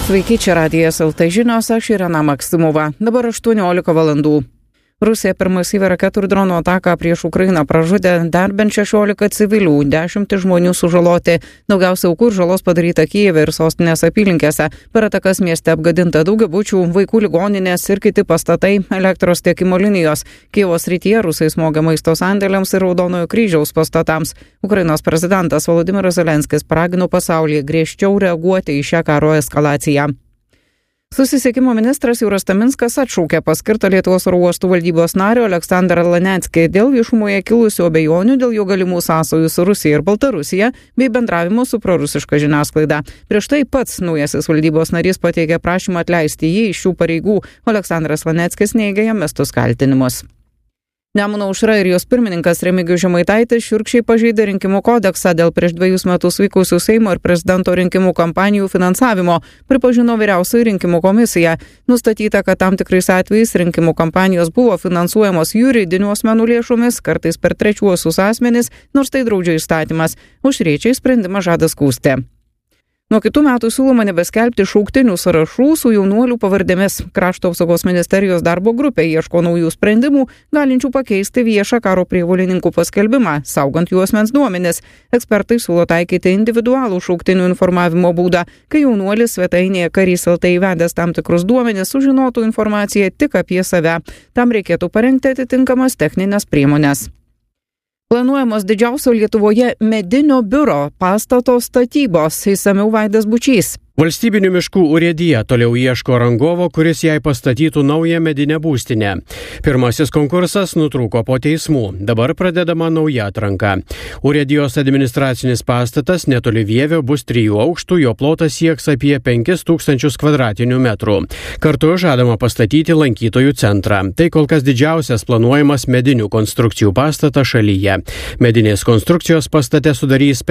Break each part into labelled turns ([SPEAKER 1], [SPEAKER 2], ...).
[SPEAKER 1] Sveiki, čia Radijas LT žinios, aš Irena Maksimova. Dabar 18 valandų. Rusija per masyvią raketų ir dronų ataką prieš Ukrainą pražudė dar bent 16 civilių, 10 žmonių sužaloti. Daugiausia aukų ir žalos padaryta Kijeve ir sostinės apylinkėse. Per atakas mieste apgadinta daugiabučių, vaikų ligoninės ir kiti pastatai, elektros tiekimo linijos. Kijevo srityje rusai smogia maisto sandėliams ir Raudonojo kryžiaus pastatams. Ukrainos prezidentas Volodymyras Zelenskis paragino pasaulį griežčiau reaguoti į šią karo eskalaciją. Susisiekimo ministras Jūras Taminskas atšaukė paskirtą Lietuvos oro uostų valdybos nario Aleksandrą Laneckį dėl viešumoje kilusių abejonių dėl jo galimų sąsajų su Rusija ir Baltarusija bei bendravimo su prorusiška žiniasklaida. Prieš tai pats naujasis valdybos narys pateikė prašymą atleisti jį iš šių pareigų, o Aleksandras Laneckis neigė jam mestus kaltinimus. Nemuno aušra ir jos pirmininkas Remigijus Žemaitaitis šiurkščiai pažeidė rinkimų kodeksą dėl prieš 2 metus vykusių Seimo ir prezidento rinkimų kampanijų finansavimo, pripažino Vyriausioji rinkimų komisija. Nustatyta, kad tam tikrais atvejais rinkimų kampanijos buvo finansuojamos juridinių asmenų lėšomis, kartais per trečiuosius asmenis, nors tai draudžia įstatymas. Aušriečiai sprendimą žada skųsti. Nuo kitų metų siūloma nebeskelbti šauktinių sąrašų su jaunuolių pavardėmis. Krašto apsaugos ministerijos darbo grupė ieško naujų sprendimų, galinčių pakeisti viešą karo prievolininkų paskelbimą, saugant jų asmens duomenis. Ekspertai siūlo taikyti individualų šauktinių informavimo būdą, kai jaunuolis svetainėje Karys LT įvedęs tam tikrus duomenis sužinotų informaciją tik apie save. Tam reikėtų parengti atitinkamas techninės priemonės. Planuojamos didžiausio Lietuvoje medinio biuro pastato statybos, išsamiau Vaidas Bučys.
[SPEAKER 2] Valstybinių miškų urėdija toliau ieško rangovo, kuris jai pastatytų naują medinę būstinę. Pirmasis konkursas nutrūko po teismų, dabar pradedama nauja atranka. Urėdijos administracinis pastatas netoli Vievio bus 3 aukštų, jo plotas sieks apie 5000 kvadratinių metrų. Kartu žadama pastatyti lankytojų centrą. Tai kol kas didžiausias planuojamas medinių konstrukcijų pastatas šalyje. Medinės konstrukcijos pastate sudarys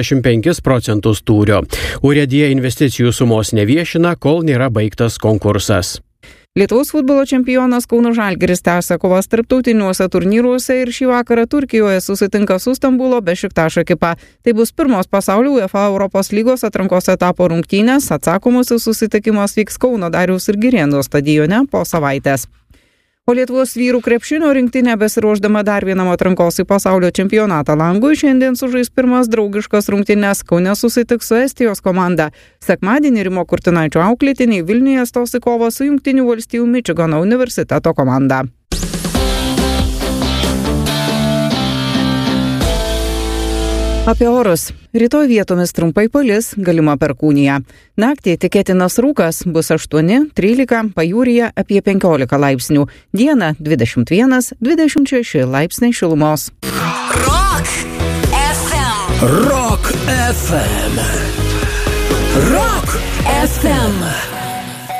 [SPEAKER 2] 55% tūrio. Urėdija investicijų sumos neviešina, kol nėra baigtas konkursas.
[SPEAKER 1] Lietuvos futbolo čempionas Kauno Žalgiris tęsia kovas tarptautiniuose turnyruose ir šį vakarą Turkijoje susitinka su Stambulo Bešiktaš ekipa. Tai bus pirmos pasaulio UEFA Europos lygos atrankos etapo rungtynės. Atsakomasis susitikimas vyks Kauno Dariaus ir Girėno stadione po savaitės. O Lietuvos vyrų krepšinio rinktinė besiruošdama dar vienam atrankos į pasaulio čempionatą langui šiandien sužais pirmas draugiškas rungtynes. Kaune susitiks su Estijos komanda. Sekmadienį Rimo Kurtinaičio auklėtiniai Vilniuje stos į kovą su Jungtinių valstijų Mičigano universiteto komanda. Apie orus. Rytoj vietomis trumpai palis, galima perkūnija. Naktį tikėtinas rūkas, bus 8-13, pajūryje apie 15 laipsnių. Dieną 21-26 laipsniai šilumos.
[SPEAKER 3] Rock FM.
[SPEAKER 4] Rock FM. Rock FM.